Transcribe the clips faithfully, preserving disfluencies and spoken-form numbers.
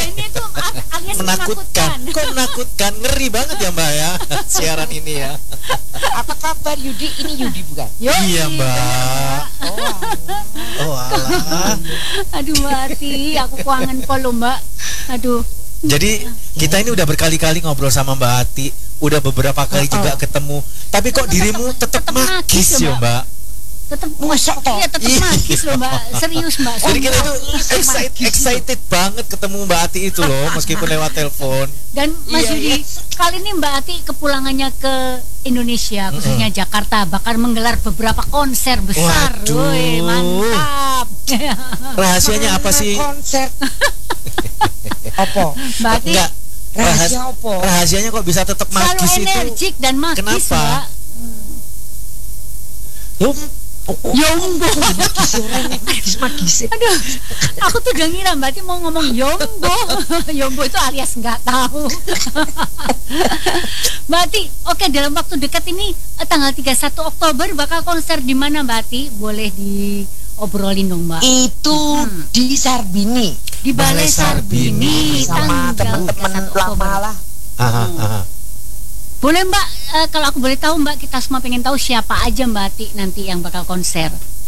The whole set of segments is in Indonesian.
ini tuh alias menakutkan. menakutkan. Kok menakutkan? Ngeri banget ya Mbak ya siaran ini ya. Apa kabar Yudi? Ini Yudi bukan? Yoi, Iya Mbak. Oh alah. Aduh Mbak Ati, aku kuangan polo Mbak. Aduh. Jadi kita ini udah berkali-kali ngobrol sama Mbak Ati, udah beberapa kali juga ketemu. Tapi kok dirimu tetap tetep magis magis ya ya, Mbak? Tetap Masa toh? iya tetap Iya. magis loh Mbak. Serius Mbak. Jadi kita Sumpah. itu excited, excited banget ketemu Mbak Ati itu loh, meskipun lewat telepon. Dan Mas Iya, Yudi, iya. kali ini Mbak Ati kepulangannya ke Indonesia, khususnya Jakarta, bakal menggelar beberapa konser besar. Waduh. Woi, mantap. Rahasianya apa sih? Konser. Apa? Mbak Ati Enggak. Rahasia Rahas- apa? rahasianya kok bisa tetap selalu magis itu? energik dan magis Kenapa? Mbak. Yum. Yombo. Magis. Aduh, aku tuh udah ngira Mbak Ati mau ngomong Yombo. Yombo itu alias nggak tahu. Mbak Ati, oke dalam waktu dekat ini eh, tanggal tiga puluh satu Oktober bakal konser di mana Mbak Ati? Boleh diobrolin dong Mbak. Itu Hmm. di Sarbini Di Balai Balai Sarbini, Sarbini. sama tanggal teman-teman tiga puluh satu Oktober. lama lah. Aha, aha. Boleh Mbak, eh, kalau aku boleh tahu Mbak, kita semua pengen tahu siapa aja Mbak Ati nanti yang bakal konser.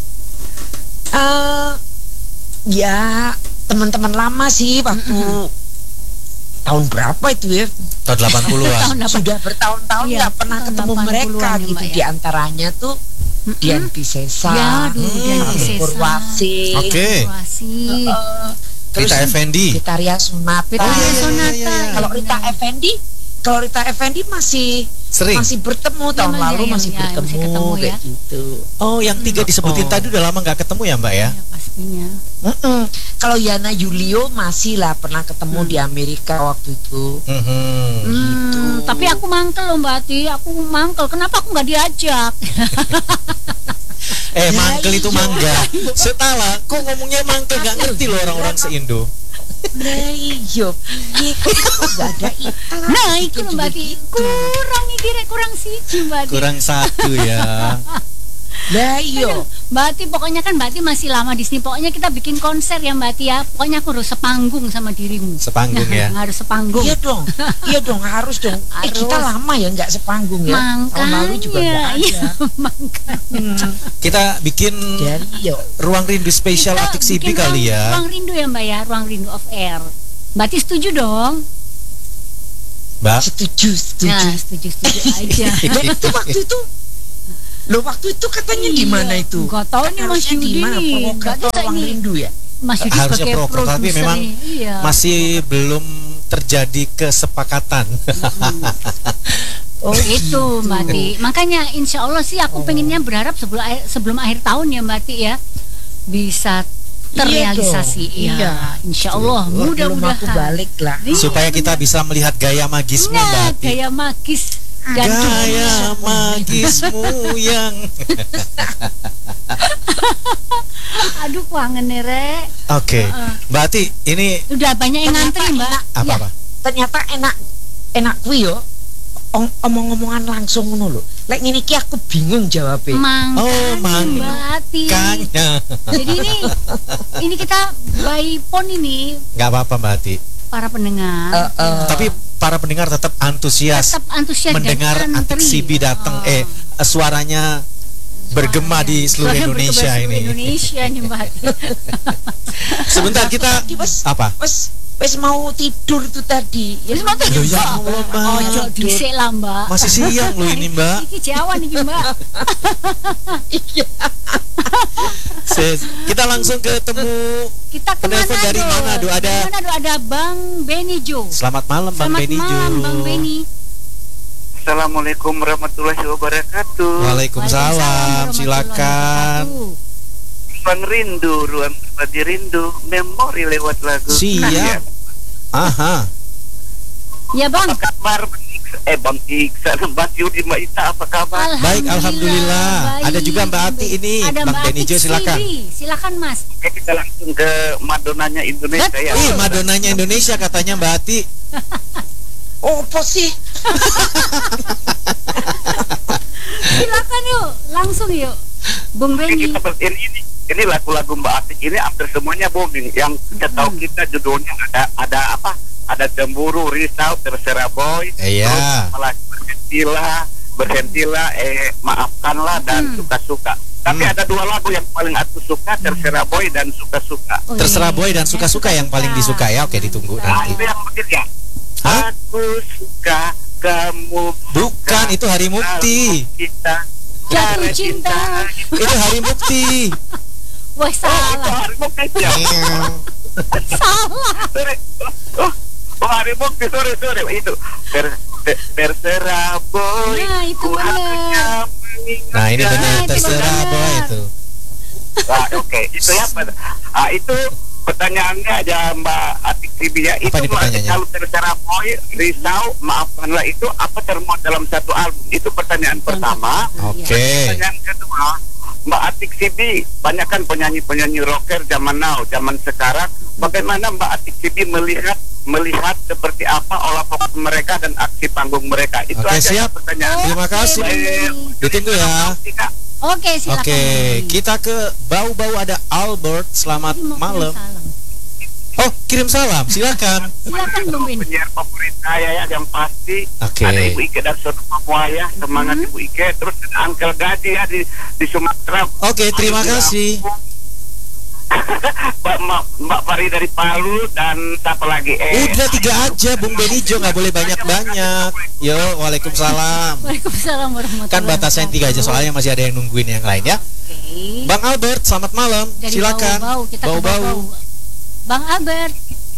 Eh, ya teman-teman lama sih waktu tahun berapa itu ya? Tahun delapan puluhan. Tahun delapan- Sudah bertahun-tahun Iya, nggak pernah tahun ketemu delapan mereka puluhan ya, gitu. Mbak, ya. Di antaranya tuh Dian Piscesa, Ya, aduh, Dian Abi Piscesa. Purwasi, Oke. Situasi. eh, Rita Effendi. Vitaria Sunata. Vitaria iya, iya, Sonata. iya, iya. Kalau Rita Effendi, kalau Rita Effendi masih Sering. masih bertemu tahun Iya, lalu iya, masih iya, bertemu, masih ketemu ya. kayak gitu. Oh, yang tiga disebutin Oh. tadi udah lama nggak ketemu ya Mbak ya? Ya pastinya. Mm-mm. Kalau Yana Julio masih lah pernah ketemu Hmm. di Amerika waktu itu. Mhm. Hmm, tapi aku mangkel loh Mbak Ati, aku mangkel. Kenapa aku nggak diajak? Eh, Ya, mangkel itu iya. mangga. Setala, kok ngomongnya mangkel nggak ngerti loh orang-orang se-Indo. Nah iya, iya kok nggak ada iklan. Nah, itu Gitu loh Mbak Ati. gitu. Kurang iki rek, kurang siji Mbak Ati. Kurang satu ya. Lah iya. Aduh, Mbak Ati pokoknya kan Mbak Ati masih lama di sini. Pokoknya kita bikin konser ya Mbak Ati ya. Pokoknya aku harus sepanggung sama dirimu. Sepanggung ya. Harus sepanggung. Iya dong, iya dong harus dong. Eh Harus. kita lama ya nggak sepanggung ya. Tahun lalu juga nggak ada. iya, makanya. Hmm. Kita bikin Jadi yo, ruang rindu spesial Kita Atik Sibi bikin kali ruang, ya. Ruang rindu ya Mbak ya, ruang rindu of air. Mbak Ati setuju dong? Mbak. setuju, setuju. Nah, setuju setuju aja. Nah, itu waktu itu, lo waktu itu katanya di mana itu? Nggak tahu nih Mas Harusnya di Yudi mana? nih. Provokator Nggak bisa ruang ini. rindu ya. Mas Yudi Harusnya sebagai proker, tapi produser memang nih, iya. masih belum terjadi kesepakatan. Oh Itu Mbak Ati. Makanya insya Allah sih aku pengennya berharap sebelum akhir, sebelum akhir tahun ya Mbak Ati ya bisa terrealisasi. dong, Iya, iya. insya Allah Belum aku mudah-mudahan. balik lah. Iya. Supaya kita bisa melihat gaya magismu Mbak Nah, Ati. gaya magis dan Gaya magismu yang aduh kangen nih Rek. Oke, Heeh. Mbak Ati, ini Udah banyak yang Ternyata ngantri Mbak. enak. apa apa? Ternyata enak, enak kuwi yo. Ong- Omong-omongan langsung ngono lho. Lek ngene iki aku bingung jawabnya. Makanya Oh, mang- Mbak Ati. Kanya, Jadi ini ini kita by phone ini nggak apa-apa Mbak Ati. para pendengar Eh, eh. Tapi para pendengar tetap antusias tetap antusias mendengar dan Atik antri. Sibi datang. Oh. Eh, suaranya bergema di seluruh Suaranya Indonesia bergema seluruh ini. Indonesia nih Mbak Ati. Sebentar kita Tadi wes, apa? wes wes mau tidur tuh tadi. Terus mau tidur, Loh, ya Mbak? Allah, Mbak. Ojo dhisik lah Mbak. Masih siang loh ini Mbak. Iki jawan iki Mbak. Iya. Ses- Kita langsung ketemu. Kita ke Penelpon Manado. dari Manado, ada- Dari Manado ada Bang Beni Jo. Selamat malam Bang Selamat Beni Jo. malam Bang Beni. Assalamualaikum warahmatullahi wabarakatuh. Waalaikumsalam. Waalaikumsalam Silakan. warahmatullahi Ruang rindu, ruang berbagi rindu, memori lewat lagu. Nah, ya. Siap. Aha. wabarakatuh. Ya Bang. Apa kabar Bang Iksan? Eh Bang Iksan, Mbak Yudi, Mbak Ita, apa kabar? Baik, alhamdulillah. baik. Ada juga Mbak Ati ini. Ada Bang Mbak Beni Jo, Atik silakan. Sibi. Silakan Mas. Oke, kita langsung ke Madonanya Indonesia ya. Ih, Madonanya Indonesia katanya Mbak Ati. Oh, apa sih? Silakan yuk, langsung yuk. Bung Oke, Beni. kita ber- ini, ini ini lagu-lagu Mbak Atik ini hampir semuanya booming. Yang setahu Hmm. kita judulnya ada ada apa? Ada Cemburu, Risau, Terserah Boy, Iya. terus malah Berhentilah, Berhentilah, eh Maafkanlah dan Hmm. Suka-Suka. Tapi Hmm. ada dua lagu yang paling aku suka, Terserah Boy dan Suka-Suka. Oh, Terserah iya. Boy dan Suka-Suka yang paling disuka ya. Oke, ditunggu Nah, nanti. itu yang begitu ya. Hah? Aku suka kamu. Bukan, itu Hari Mukti. Kita Jatuh cara cinta. Itu Hari Mukti. Wah, Oh, itu salah. Hari Mukti ya. Salah. Sorry. Oh, oh, Hari Mukti, sorry, sorry. Itu ter, ter, terserah boy. Nah, itu ku benar. hanya mengingat. Nah, ini benar Nah, itu Terserah benar. Boy itu. Ah, oke, itu ya. Ah, itu pertanyaannya aja Mbak Atik Tibi ya. Itu nih Mbak, pertanyaannya? kalau Terserah Boy, Risau, Maafkanlah itu apa termuat dalam satu album? Itu pertanyaan pertama. Oke. Pertanyaan kedua, Mbak Atik Sibi, banyak kan penyanyi-penyanyi rocker zaman now, zaman sekarang. Bagaimana Mbak Atik Sibi melihat melihat seperti apa olah pokok mereka dan aksi panggung mereka? Itu Oke, aja siap. pertanyaan. Terima kasih. Baik. Ditunggu ya. Kak. Oke, silakan. Oke, kita ke Bau-Bau ada Albert. Selamat Tadi mau kirim malam. salam. Oh, kirim salam. Silakan. Silakan Bung Ben. Penyiar favorit saya ya yang pasti Oke. ada Ibu Ike dari Sono Papua ya, semangat Ibu Ike, terus ada Uncle Gadi ya di di Sumatera. Oke, terima Aduh, kasih. Mbak, Mbak, Mbak Fari dari Palu dan siapa lagi? Eh, Udah tiga aja, Bung Benijo, nggak boleh banyak-banyak. Yo, waalaikumsalam. Waalaikumsalam warahmatullahi Kan batasan tiga aja, soalnya masih ada yang nungguin yang lain ya. Oke. Bang Albert, selamat malam. Dari Silakan. Bau-Bau, kita ke Bau-Bau. Bau-Bau. Bang Albert.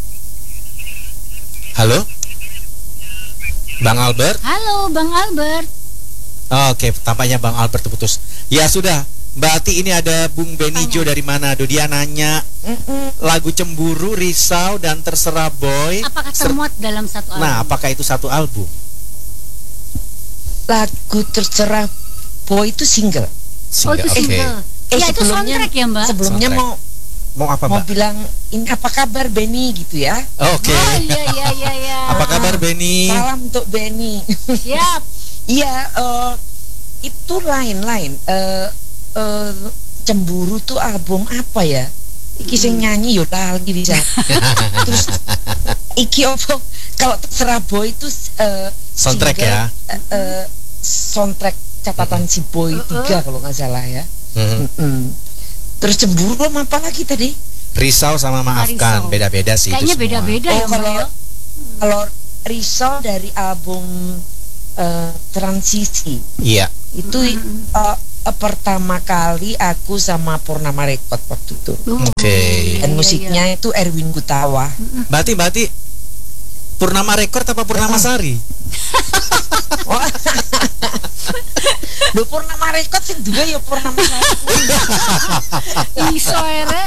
Halo, Bang Albert. Halo, Bang Albert. Oke, tampaknya Bang Albert terputus. Ya sudah, Mbak Ati, ini ada Bung Benijo Tanya. dari Manado. Dia nanya lagu Cemburu, Risau, dan Terserah Boy. Apakah ser- termuat dalam satu album? Nah, apakah itu satu album? Lagu Terserah Boy itu single. Oh, itu Oke. single. Eh, Ya, itu sebelumnya- soundtrack ya, Mbak? Sebelumnya Soundtrack. mau Mau apa, mau Mbak? bilang ini apa kabar Benny gitu ya. Oke. Oh, iya, iya, iya, iya. Apa kabar Benny? Salam untuk Benny. Siap. Iya, eh, itu lain-lain. Eh, eh, Cemburu tuh album apa ya? Iki sing nyanyi yo lagi bisa. Terus iki opo kalau Terserah Boy itu eh, Soundtrack single, ya? eh, eh, soundtrack catatan si Boy tiga kalau nggak salah ya. Hmm. Mm-mm. Terus Cemburu sama apa lagi tadi? Risau sama Maafkan, Risau. beda-beda sih Kayaknya itu semua. beda-beda Oh, ya, Mbak. kalau ya? kalau Risau dari album eh, Transisi Iya. itu Mm-mm. eh, eh, pertama kali aku sama Purnama Record waktu itu. Oh, Oke. iya, Dan iya, musiknya itu Erwin Gutawa. Berarti berarti Purnama Record apa Purnama Sari? Wah. Lho Purnama Record sing duwe ya Purnama Sari. iya. Iso ere.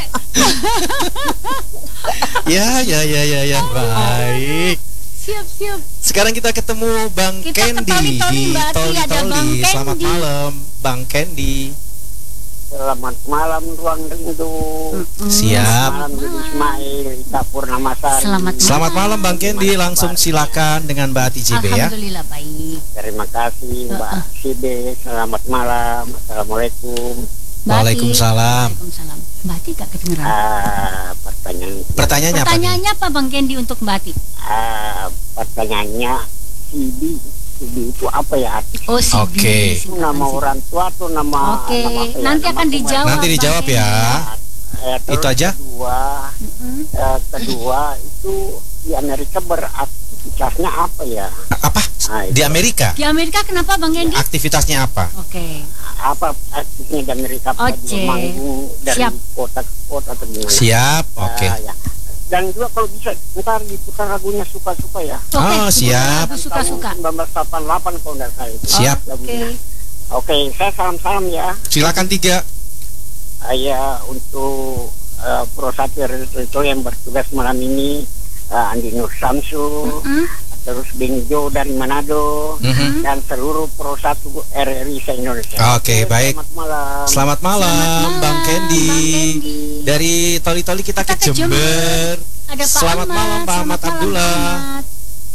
Ya, ya, ya, ya, ya. Baik. Siap, siap. Sekarang kita ketemu Bang Kita ke Candy Toli-Toli, di Mbak Ati, Toli ada Bang Toli. Selamat Candy. malam, Bang Candy. Selamat malam Ruang Rindu. Siap. Malam Jadi Ismail, Ita Purnamasari. Selamat malam. Selamat malam Bang Candy. Langsung silakan dengan Mbak Ati J B ya. Alhamdulillah baik. Terima kasih Mbak Sibe. Selamat malam. Assalamualaikum. Mbak Ati. Waalaikumsalam. Waalaikumsalam. Mbak Ati gak kedengeran. Ah, pertanyaan Pertanyaannya apa nih? Pertanyaannya apa Bang Candy untuk Mbak Ati? ah, pertanyaannya Sibi. Sibi itu apa ya arti? Oh, si Oke. Itu nama orang tua atau nama Oke, nama apa ya? nanti Nama akan pemain. dijawab. Nanti dijawab Bang ya. Eh, terus Itu aja? Kedua, Mm-mm. eh, kedua itu di Amerika beraktivitasnya apa ya? Apa? Nah, Di Amerika? Di Amerika kenapa Bang Candy? Aktivitasnya apa? Oke. Apa aktifnya di Amerika? Apa Oke. dia manggung dari Siap. kota ke kota atau gimana? Siap. Oke. Ah, ya. Dan juga kalau bisa ntar diputar lagunya suka-suka ya. Oke, Oh, siap. Aku suka-suka. Tahun seribu sembilan ratus delapan puluh delapan kalau nggak salah itu. Siap. Oke. Lagunya. Oke, saya salam-salam ya. Silakan tiga. Saya untuk uh, Pro Satir itu yang bertugas malam ini, uh, Andi Nur Samsu, Mm. terus Benijo dari Manado, Mhm. dan seluruh Pro Satu R R I se-Indonesia. Oke, baik. Selamat malam. Selamat malam, Selamat malam, Bang Candy. Bang Candy. Dari Toli-Toli kita, Kita ke ke Jember. Jember. Ada Pak Selamat Ahmad. malam, Pak Selamat Ahmad malam, Abdullah. Pak Ahmad.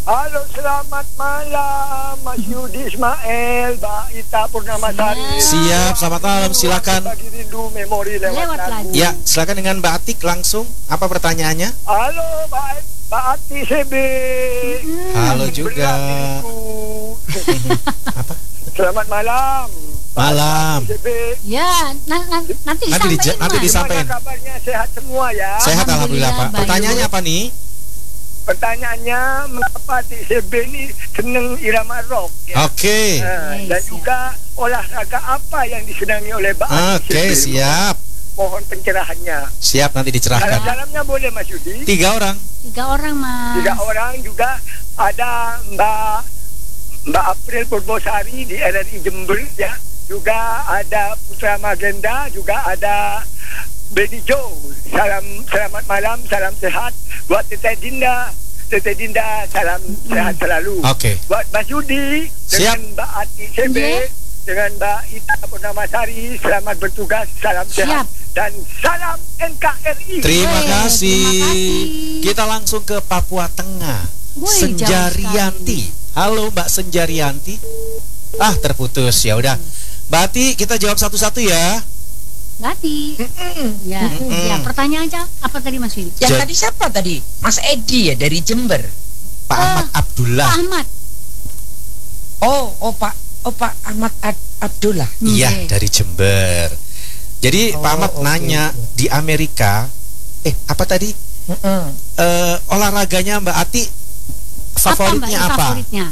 Halo, selamat malam Mas Yudi Ismail, Mbak Ita Purnamasari. Siap, selamat malam, silakan. Bagi rindu memori lewat, Lewat lagu. lagu. Ya, silakan dengan Mbak Atik langsung. Apa pertanyaannya? Halo, Mbak Mbak Ati C B. Halo juga. Berat diriku. Apa? Selamat malam. Malam. C B. Ya, na- na- nanti Nanti disampaikan. dija- nanti Mas. disampaikan. Gimana kabarnya? Sehat semua ya? Sehat alhamdulillah, Pak. Bayu. Pertanyaannya apa nih? Pertanyaannya, mengapa T C B ini seneng irama rock? Ya? Oke. Nah, Oke, dan siap. juga olahraga apa yang disenangi oleh Mbak Ati Oke, C B? siap. Mohon pencerahannya. Siap, nanti dicerahkan. Salam-salamnya boleh Mas Yudi? Tiga orang. Tiga orang, Mas. Tiga orang juga ada Mbak Mbak April Purbosari di R R I Jember ya. Juga ada Putra Magenda, juga ada Benny Joe. Salam selamat malam, salam sehat buat Teteh Dinda. Teteh Dinda, salam sehat selalu. Oke. Buat Mas Yudi dengan Siap. Mbak Ati C B, Iya. dengan Mbak Ita Purnamasari, selamat bertugas, salam sehat Siap. dan salam N K R I. Terima Weh, kasih. terima kasih. Kita langsung ke Papua Tengah. Wih, Senjarianti. Halo Mbak Senjarianti. Ah, terputus. Ya udah. Mbak Ati, kita jawab satu-satu ya. Gati. Ya, Mm-mm. ya, pertanyaan aja apa tadi Mas Yudi? Yang Jad- tadi siapa tadi? Mas Edi ya dari Jember. Pak Ah, Ahmad Abdullah. Pak Ahmad. Oh, oh Pak, oh Pak Ahmad Ad- Abdullah. Iya, Oke. dari Jember. Jadi Pak Oh, Ahmad oke, nanya oke. di Amerika, eh apa tadi? Mm-mm. Eh, olahraganya Mbak Ati favoritnya Mbak, apa? Favoritnya.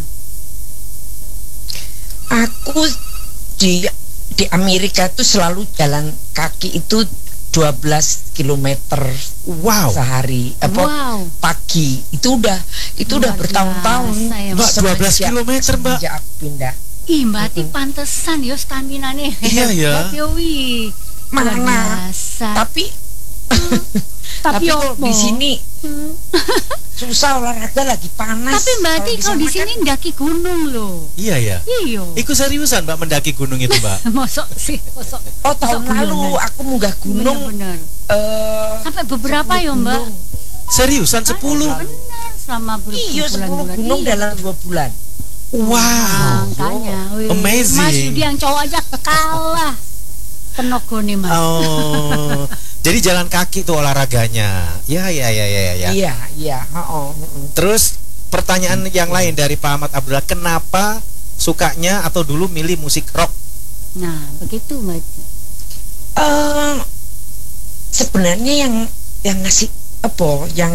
Aku di di Amerika tuh selalu jalan kaki itu dua belas kilometer Wow. sehari. Apa Wow. pagi. Itu udah itu udah Luar bertahun-tahun. biasa ya, Mbak, dua belas Semenjak- kilometer, Mbak. semenjak aku pindah. Ih, Mbak Ati pantesan yo stamina nih. Iya, ya. Wi. Mana? Biasa. Tapi Tapi tapi kalau opo? di sini Hmm. susah olahraga lagi panas. Tapi Mbak Ati kalau di sana sini kan- ndaki gunung loh. Iya ya. Iyo. Ikut seriusan Mbak mendaki gunung itu Mbak? Mosok sih, mosok. Oh tahun Mosok lalu gunung, aku munggah gunung Bener-bener. eh Sampai beberapa sepuluh ya Mbak. gunung. Seriusan sepuluh? Bener, selama Iya sepuluh berbulan-bulan. gunung Iya. dalam dua bulan. Wow. Makanya, wih. Amazing. Mas Yudi yang cowok aja kalah tenaga nih Mas. Oh. Jadi jalan kaki tuh olahraganya. Ya ya ya ya ya. Iya iya. Oh, oh, oh. Terus pertanyaan yang lain dari Pak Ahmad Abdullah, kenapa sukanya atau dulu milih musik rock? Nah, begitu Mbak Ati. Eh, sebenarnya yang yang ngasih apa yang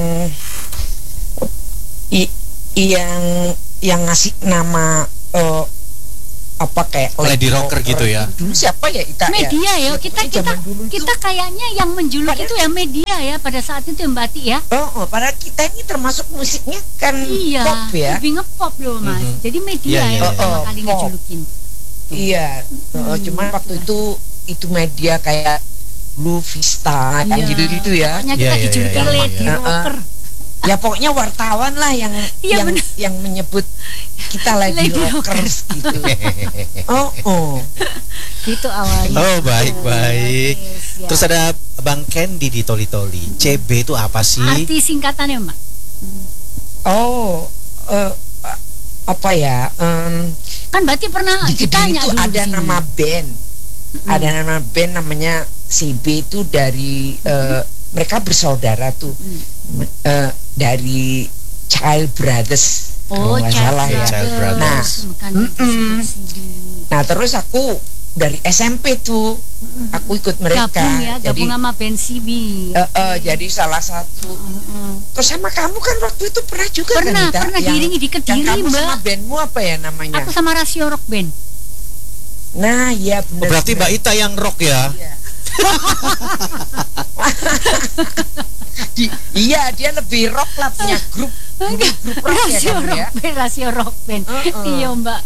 i, yang yang ngasih nama eh, apa kayak Lady rocker gitu ya? Dulu siapa ya Ita ya? Media ya, kita Pokoknya kita zaman dulu itu- kita kayaknya yang menjuluk Pada- itu ya media ya pada saat itu ya, Mbak Ati ya. Oh, oh, padahal kita ini termasuk musiknya kan Iya, pop ya. lebih ngepop loh Mas. Mhm. Jadi media Iya, yang iya, pertama iya. kali Oh, ngejulukin. Iya, oh, Hmm, cuman waktu iya. itu itu media kayak Blue Vista yang Iya. gitu-gitu ya. Pokoknya Iya, kita iya, dijulukin iya, iya, lady iya. rocker. Ya pokoknya wartawan lah yang Iya, yang bener. yang menyebut kita lady, Lady rockers gitu. Oh, oh. Gitu awalnya. Oh baik baik. Yes, ya. Terus ada Bang Candy di Toli Toli. C B itu apa sih? Arti singkatannya Mbak. Oh, eh, apa ya? Em, Kan berarti pernah di Kediri ditanya itu dulu ada di sini. nama band. Ada nama band namanya C B itu dari eh, mereka bersaudara tuh. Eh, dari Child Brothers. Oh, kalau nggak Child salah ya. Child Brothers. Nah, Bukan mm-mm. disebut-sebut. Nah, terus aku dari S M P tuh aku ikut mereka. Gabung ya, gabung jadi sama band C B. eh, eh, jadi salah satu. Heeh. Terus sama kamu kan waktu itu pernah juga Pernah, kan Ita? pernah Yang- diiringi di Kediri, yang kamu sama Mbak. bandmu apa ya namanya? Aku sama Rasio Rock Band. Nah, iya Oh, benar. berarti Mbak Ita yang rock ya? Iya. Di- iya, dia lebih rock lah punya grup grup, grup rock ya Rasio kamu Rock ya. Band, Rasio Rock Band. Heeh. Iya Mbak.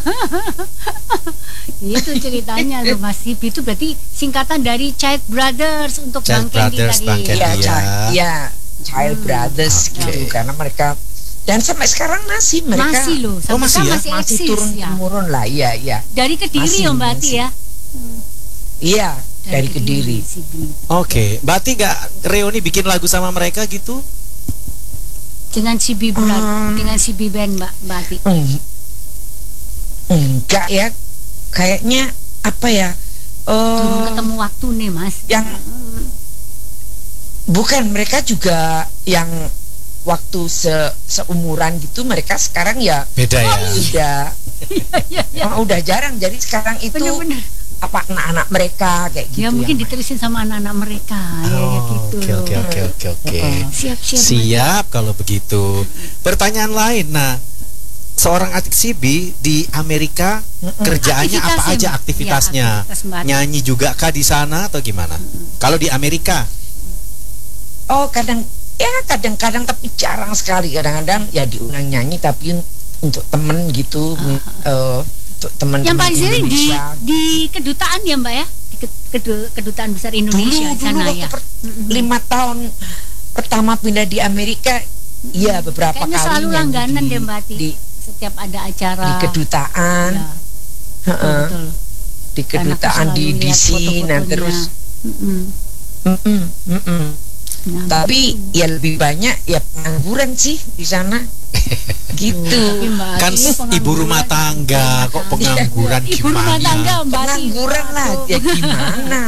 Itu ceritanya loh Mas Sibi, itu berarti singkatan dari Child Brothers untuk Child Bang Candy Brothers, tadi. Bang Candy. Iya, Iya. Child, iya, Child Hmm. Brothers Oke. gitu karena mereka dan sampai sekarang masih mereka Masih loh, sampai Oh, masih sekarang ya? masih, masih eksis turun ya. temurun lah, iya iya. Dari Kediri Masih, ya Mbak Ati masih. ya. Iya, dari Kediri. Sibi. Oke, Mbak Ati gak reuni bikin lagu sama mereka gitu? dengan si Biben, Hmm. dengan si Biben Mbak Mbak Ati. Eng- enggak ya, kayaknya apa ya? Belum eh ketemu waktu nih Mas. yang bukan, mereka juga yang waktu se seumuran gitu, mereka sekarang ya Beda ya. udah Iya iya. oh, udah jarang. Jadi sekarang itu Bener-bener. apa anak-anak mereka kayak gitu. Ya mungkin yang- diterusin sama anak-anak mereka ya, ya Oh, gitu Oke loh. oke oke oke oke. Siap-siap. Siap kalau begitu. Pertanyaan lain. Nah, seorang Atik Sibi di Amerika kerjaannya Aktivitas apa ya, aja Mbak? aktivitasnya? Ya, aktivitas Mbak Ati. Nyanyi juga kah di sana atau gimana? Kalau di Amerika? Oh, kadang ya kadang-kadang, tapi jarang sekali. Kadang-kadang ya diundang nyanyi, tapi untuk temen gitu, eh, untuk teman-teman Yang paling sering di Indonesia. di kedutaan ya Mbak ya, di ke- kedu- kedutaan besar dulu Indonesia di dulu sana waktu ya. per- lima tahun pertama pindah di Amerika, iya beberapa Kayaknya kali selalu nyanyi langganan di, deh Mbak Ati. di, Setiap ada acara. di kedutaan, Ya, heeh, betul. di Karena aku kedutaan selalu di D lihat C, nah foto-fotonya. terus Mm-mm. mm-mm, mm-mm. Nah, Tapi ya lebih banyak ya pengangguran sih di sana, gitu. tapi Mbak Kan Ati ini ibu rumah pengangguran. tangga kok pengangguran Ibu rumah gimana? tangga Mbak Ati. Pengangguran lah, ya gimana?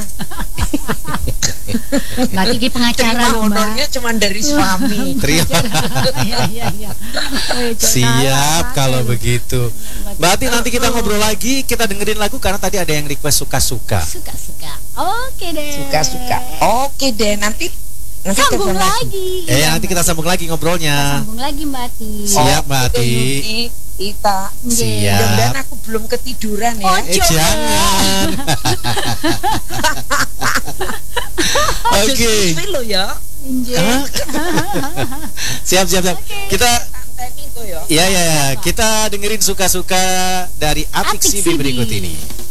Mbak Ati ini pengacara Terima loh Mbak. honornya cuma dari suami. Terima. Iya iya iya. Oh, ya, Cok. Siap Salah. kalau begitu. Mbak Ati, nanti kita ngobrol lagi, kita dengerin lagu karena tadi ada yang request suka-suka. Suka-suka. Oke deh. Suka-suka. Oke deh, nanti nanti Sambung telepon lagi. Eh, Iya, nanti Mbak kita Ati. sambung lagi ngobrolnya. Sambung lagi Mbak Ati. Siap, Mbak Oke, Ati. Yuki, Ita. Siap. Mudah-mudahan aku belum ketiduran ya. Oh, Eh, jangan. Oke. Sesuai lo ya. Inje. Hah? Siap, siap, siap. Kita Santai nih kok ya. ya ya ya, kita dengerin suka-suka dari Atik Atik Sibi Sibi. berikut ini.